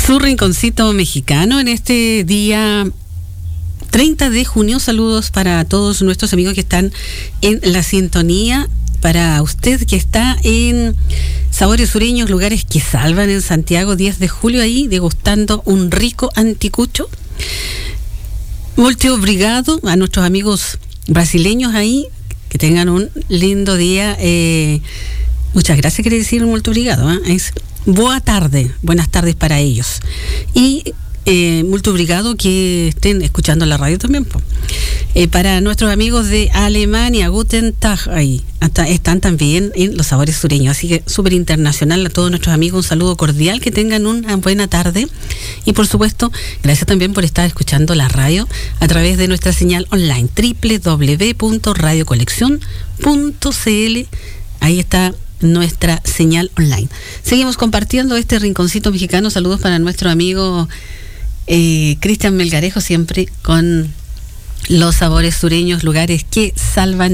su rinconcito mexicano en este día 30 de junio. Saludos para todos nuestros amigos que están en la sintonía. Para usted que está en Sabores Sureños, lugares que salvan en Santiago, 10 de julio, ahí degustando un rico anticucho. Muito obrigado a nuestros amigos brasileños ahí, que tengan un lindo día. Muchas gracias, quiere decir muito obrigado. Es boa tarde, buenas tardes para ellos. Y muito obrigado que estén escuchando la radio también. Para nuestros amigos de Alemania, Guten Tag, ahí están también en los Sabores Sureños, así que súper internacional a todos nuestros amigos, un saludo cordial, que tengan una buena tarde y por supuesto, gracias también por estar escuchando la radio a través de nuestra señal online www.radiocoleccion.cl. Ahí está nuestra señal online. Seguimos compartiendo este rinconcito mexicano. Saludos para nuestro amigo Cristian Melgarejo, siempre con los Sabores Sureños, lugares que salvan